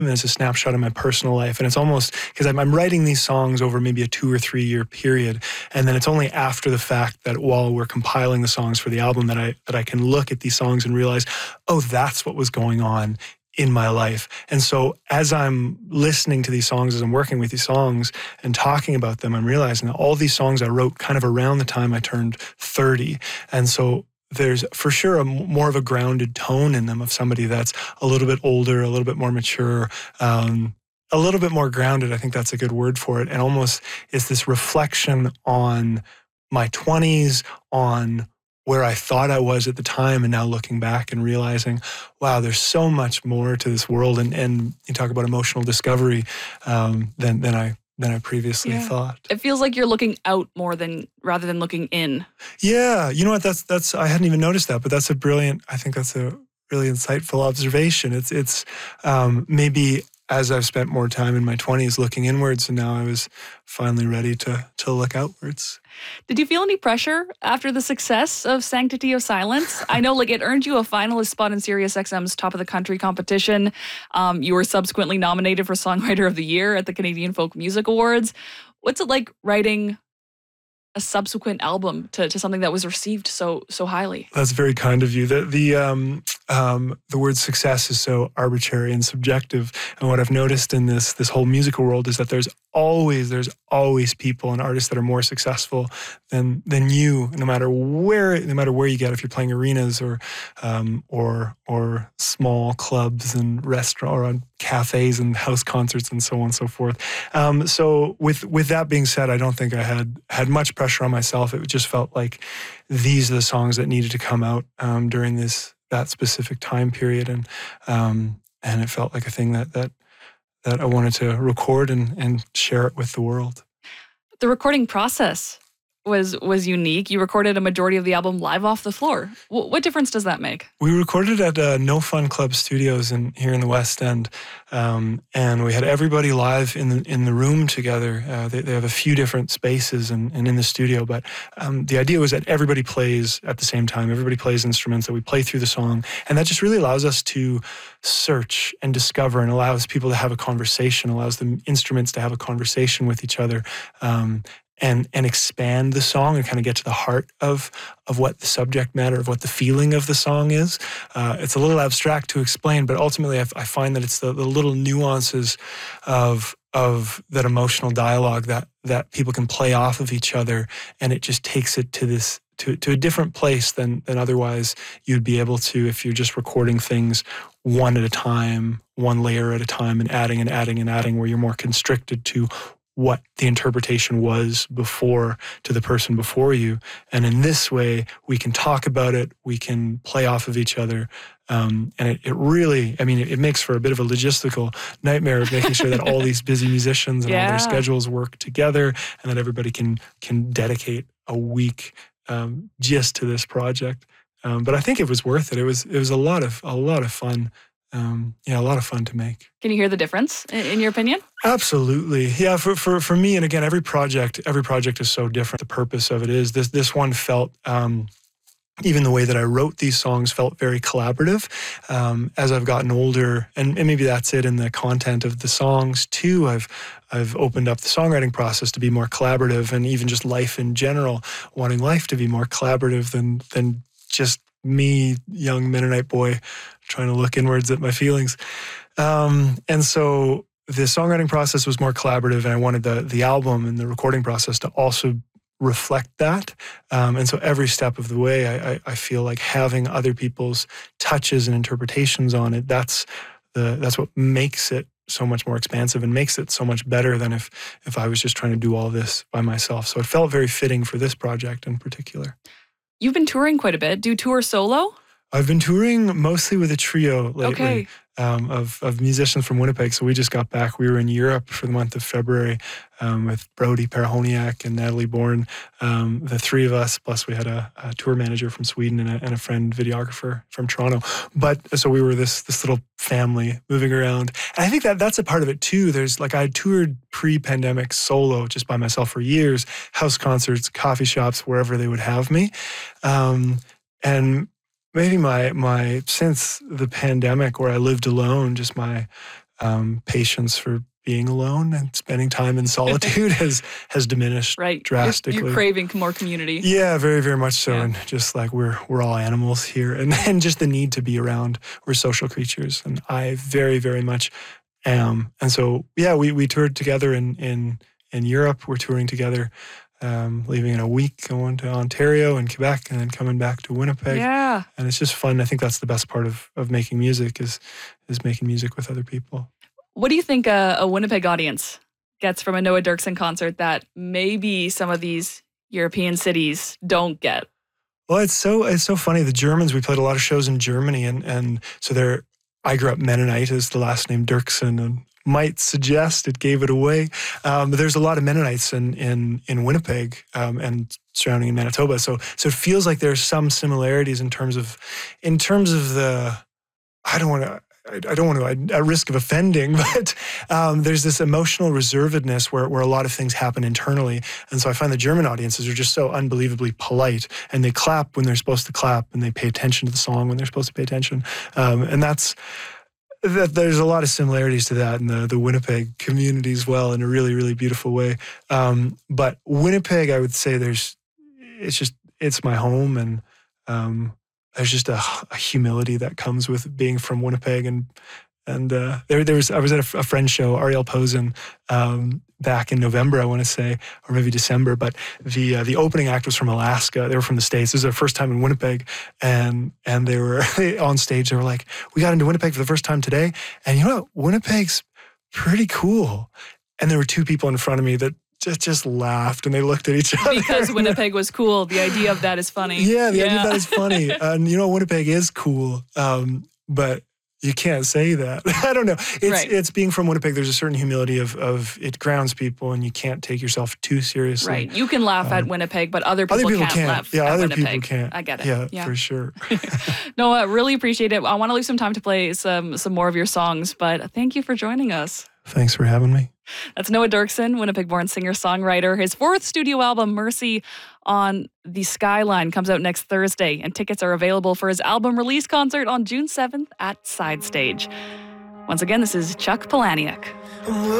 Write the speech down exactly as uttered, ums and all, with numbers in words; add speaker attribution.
Speaker 1: as a snapshot of my personal life. And it's almost, because I'm, I'm writing these songs over maybe a two or three year period. And then it's only after the fact that while we're compiling the songs for the album that I, that I can look at these songs and realize, oh, that's what was going on in my life. And so as I'm listening to these songs, as I'm working with these songs and talking about them, I'm realizing that all these songs I wrote kind of around the time I turned thirty. And so there's for sure a more of a grounded tone in them of somebody that's a little bit older, a little bit more mature, um, a little bit more grounded. I think that's a good word for it. And almost is this reflection on my twenties, on where I thought I was at the time, and now looking back and realizing, wow, there's so much more to this world. And, and you talk about emotional discovery um, than, than I than I previously
Speaker 2: yeah.
Speaker 1: thought.
Speaker 2: It feels like you're looking out more than rather than looking in.
Speaker 1: Yeah, you know what? That's that's I hadn't even noticed that, but that's a brilliant. I think that's a really insightful observation. It's it's um, maybe as I've spent more time in my twenties looking inwards, and now I was finally ready to to look outwards.
Speaker 2: Did you feel any pressure after the success of Sanctity of Silence? I know, like, it earned you a finalist spot in SiriusXM's Top of the Country competition. Um, you were subsequently nominated for Songwriter of the Year at the Canadian Folk Music Awards. What's it like writing a subsequent album to, to something that was received so so highly?
Speaker 1: That's very kind of you. The the um, um, the word success is so arbitrary and subjective. And what I've noticed in this this whole musical world is that there's always there's always people and artists that are more successful than than you, no matter where no matter where you get. If you're playing arenas or um, or or small clubs and restaurant or on cafes and house concerts and so on and so forth. Um, so with with that being said, I don't think I had had much pressure on myself. It just felt like these are the songs that needed to come out um, during this that specific time period, and um, and it felt like a thing that that that I wanted to record and and share it with the world.
Speaker 2: The recording process was was unique. You recorded a majority of the album live off the floor. W- what difference does that make?
Speaker 1: We recorded at uh, No Fun Club Studios in here in the West End, um, and we had everybody live in the in the room together. Uh, they, they have a few different spaces and, and in the studio, but um, the idea was that everybody plays at the same time. Everybody plays instruments, that we play through the song, and that just really allows us to search and discover, and allows people to have a conversation, allows the instruments to have a conversation with each other. Um, and and expand the song and kind of get to the heart of of what the subject matter, of what the feeling of the song is. Uh, it's a little abstract to explain, but ultimately I, I find that it's the, the little nuances of of that emotional dialogue that that people can play off of each other, and it just takes it to this to to a different place than than otherwise you'd be able to if you're just recording things one at a time, one layer at a time, and adding and adding and adding, where you're more constricted to what the interpretation was before to the person before you. And in this way, we can talk about it, we can play off of each other. Um, and it, it really, I mean, it, it makes for a bit of a logistical nightmare of making sure that all these busy musicians and
Speaker 2: yeah.
Speaker 1: all their schedules work together, and that everybody can can dedicate a week um, just to this project. Um, but I think it was worth it. It was it was a lot of a lot of fun. Um, yeah, a lot of fun to make.
Speaker 2: Can you hear the difference in, in your opinion?
Speaker 1: Absolutely. Yeah, for, for for me, and again, every project, every project is so different. The purpose of it is, this this one felt, um, even the way that I wrote these songs felt very collaborative. Um, as I've gotten older, and, and maybe that's it in the content of the songs too, I've I've opened up the songwriting process to be more collaborative, and even just life in general, wanting life to be more collaborative than than just me, young Mennonite boy, trying to look inwards at my feelings. Um, and so the songwriting process was more collaborative, and I wanted the the album and the recording process to also reflect that. Um, and so every step of the way, I, I, I feel like having other people's touches and interpretations on it, that's the that's what makes it so much more expansive and makes it so much better than if if I was just trying to do all this by myself. So it felt very fitting for this project in particular.
Speaker 2: You've been touring quite a bit. Do you tour solo?
Speaker 1: I've been touring mostly with a trio lately.
Speaker 2: Okay.
Speaker 1: Um, of, of musicians from Winnipeg. So we just got back. We were in Europe for the month of February um, with Brody Parahoniak and Natalie Bourne, um, the three of us, plus we had a, a tour manager from Sweden and a, and a friend videographer from Toronto. But so we were this this little family moving around. And I think that that's a part of it too. There's like, I toured pre-pandemic solo just by myself for years, house concerts, coffee shops, wherever they would have me. Um, and Maybe my, my, since the pandemic where I lived alone, just my, um, patience for being alone and spending time in solitude has has diminished
Speaker 2: right.
Speaker 1: drastically.
Speaker 2: You're, you're craving more community.
Speaker 1: Yeah, very, very much so.
Speaker 2: Yeah.
Speaker 1: And just like we're we're all animals here, and, and just the need to be around. We're social creatures, and I very, very much am. And so, yeah, we we toured together in in in Europe. We're touring together, um, leaving in a week, going to Ontario and Quebec, and then coming back to Winnipeg.
Speaker 2: Yeah,
Speaker 1: and it's just fun. I think that's the best part of of making music is is making music with other people.
Speaker 2: What do you think a, a Winnipeg audience gets from a Noah Derksen concert that maybe some of these European cities don't get?
Speaker 1: Well, it's so it's so funny. The Germans, we played a lot of shows in Germany, and and so they're. I grew up Mennonite, is the last name Derksen, and might suggest it gave it away. Um, but there's a lot of Mennonites in in in Winnipeg um, and surrounding in Manitoba. So so it feels like there's some similarities in terms of in terms of the. I don't want to. I don't want to, at risk of offending, but um, there's this emotional reservedness where, where a lot of things happen internally. And so I find the German audiences are just so unbelievably polite, and they clap when they're supposed to clap, and they pay attention to the song when they're supposed to pay attention. Um, and that's, that there's a lot of similarities to that in the, the Winnipeg community as well, in a really, really beautiful way. Um, but Winnipeg, I would say there's, it's just, it's my home, and um, there's just a, a humility that comes with being from Winnipeg, and and uh, there there was I was at a, a friend's show, Ariel Posen, um, back in November, I want to say, or maybe December. But the uh, the opening act was from Alaska. They were from the States. This was their first time in Winnipeg, and and they were on stage. They were like, "We got into Winnipeg for the first time today, and you know what? Winnipeg's pretty cool." And there were two people in front of me that just just laughed, and they looked at each other.
Speaker 2: Because Winnipeg was cool. The idea of that is funny.
Speaker 1: Yeah, the
Speaker 2: yeah.
Speaker 1: idea of that is funny. And you know, Winnipeg is cool, um, but you can't say that. I don't know. It's
Speaker 2: right.
Speaker 1: it's being from Winnipeg. There's a certain humility of of it grounds people, and you can't take yourself too seriously.
Speaker 2: Right. You can laugh um, at Winnipeg, but other people,
Speaker 1: other people
Speaker 2: can't,
Speaker 1: can't
Speaker 2: laugh
Speaker 1: yeah,
Speaker 2: at
Speaker 1: other
Speaker 2: Winnipeg.
Speaker 1: people can't.
Speaker 2: I get it.
Speaker 1: Yeah,
Speaker 2: yeah.
Speaker 1: for sure.
Speaker 2: No, I really appreciate it. I want to leave some time to play some some more of your songs, but thank you for joining us.
Speaker 1: Thanks for having me.
Speaker 2: That's Noah Derksen, Winnipeg-born singer-songwriter. His fourth studio album, Mercy on the Skyline, comes out next Thursday, and tickets are available for his album release concert on June seventh at Side Stage. Once again, this is Chuck Palahniuk.